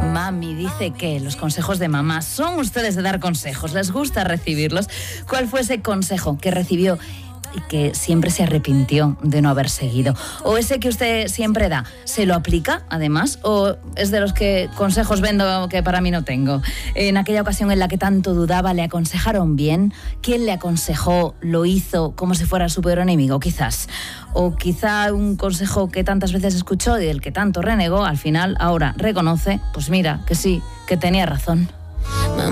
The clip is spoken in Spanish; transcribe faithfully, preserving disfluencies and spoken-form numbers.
mami dice que los consejos de mamá son ustedes de dar consejos, les gusta recibirlos. ¿Cuál fue ese consejo que recibió y que siempre se arrepintió de no haber seguido? ¿O ese que usted siempre da, se lo aplica además? ¿O es de los que consejos vendo que para mí no tengo? En aquella ocasión en la que tanto dudaba, ¿le aconsejaron bien? ¿Quién le aconsejó? ¿Lo hizo como si fuera su peor enemigo quizás? O quizá un consejo que tantas veces escuchó y del que tanto renegó, al final ahora reconoce, pues mira, que sí, que tenía razón.